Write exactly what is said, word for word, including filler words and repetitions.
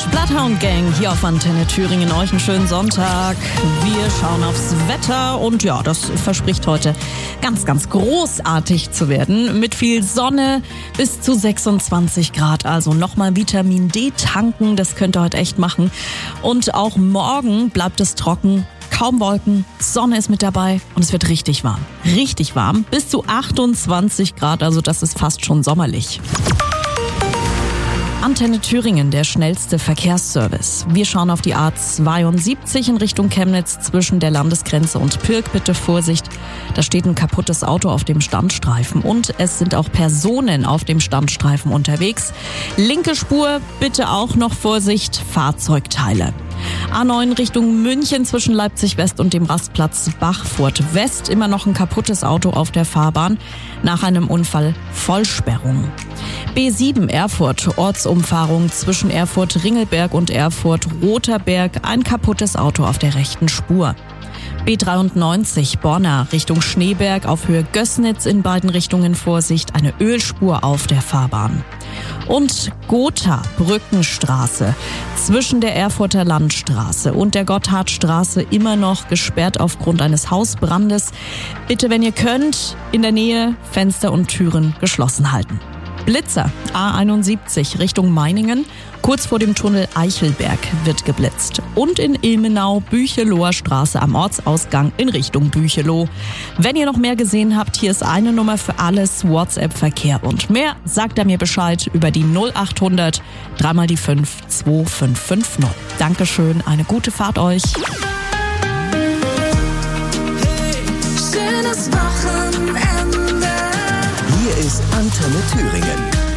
Bloodhound Gang hier auf Antenne Thüringen. Euch einen schönen Sonntag. Wir schauen aufs Wetter und ja, das verspricht heute ganz, ganz großartig zu werden. Mit viel Sonne bis zu sechsundzwanzig Grad. Also nochmal Vitamin D tanken, das könnt ihr heute echt machen. Und auch morgen bleibt es trocken. Kaum Wolken, Sonne ist mit dabei und es wird richtig warm. Richtig warm, bis zu achtundzwanzig Grad, also das ist fast schon sommerlich. Antenne Thüringen, der schnellste Verkehrsservice. Wir schauen auf die A zweiundsiebzig in Richtung Chemnitz zwischen der Landesgrenze und Pirk. Bitte Vorsicht, da steht ein kaputtes Auto auf dem Standstreifen und es sind auch Personen auf dem Standstreifen unterwegs. Linke Spur, bitte auch noch Vorsicht, Fahrzeugteile. A neun Richtung München zwischen Leipzig West und dem Rastplatz Bachfurt West. Immer noch ein kaputtes Auto auf der Fahrbahn. Nach einem Unfall Vollsperrung. B sieben Erfurt, Ortsumfahrung zwischen Erfurt-Ringelberg und Erfurt-Roterberg. Ein kaputtes Auto auf der rechten Spur. B dreiundneunzig Borna Richtung Schneeberg auf Höhe Gößnitz in beiden Richtungen Vorsicht, eine Ölspur auf der Fahrbahn. Und Gotha Brückenstraße zwischen der Erfurter Landstraße und der Gotthardstraße immer noch gesperrt aufgrund eines Hausbrandes. Bitte, wenn ihr könnt, in der Nähe Fenster und Türen geschlossen halten. Blitzer A einundsiebzig Richtung Meiningen, kurz vor dem Tunnel Eichelberg wird geblitzt. Und in Ilmenau Bücheloher Straße am Ortsausgang in Richtung Bücheloh. Wenn ihr noch mehr gesehen habt, hier ist eine Nummer für alles, WhatsApp-Verkehr und mehr. Sagt er mir Bescheid über die null achthundert dreimal die fünf zwei fünf fünf null. Dankeschön, eine gute Fahrt euch. Hey, schönes Wochenende. Hier ist Antenne Thüringen.